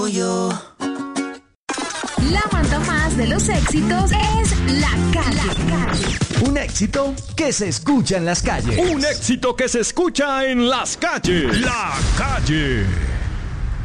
yo. La manda más de los éxitos es La Calle. Un éxito que se escucha en las calles. Un éxito que se escucha en las calles. La Calle.